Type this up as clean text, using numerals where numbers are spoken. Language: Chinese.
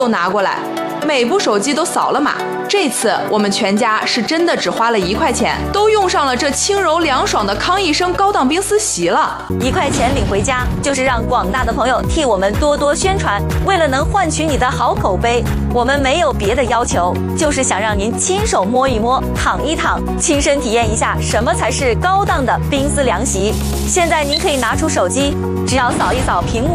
都拿过来，每部手机都扫了码。这次我们全家是真的只花了1块钱，都用上了这轻柔凉爽的康益生高档冰丝席了。 1块钱领回家，就是让广大的朋友替我们多多宣传。为了能换取你的好口碑，我们没有别的要求，就是想让您亲手摸一摸、躺一躺，亲身体验一下什么才是高档的冰丝凉席。现在您可以拿出手机，只要扫一扫屏幕。